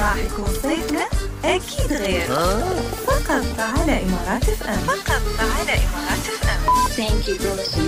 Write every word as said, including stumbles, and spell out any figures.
راح يكون صيفنا أكيد غير. فقط على إمارات اف ام. فقط على إمارات اف ام. Thank you, Dorsey.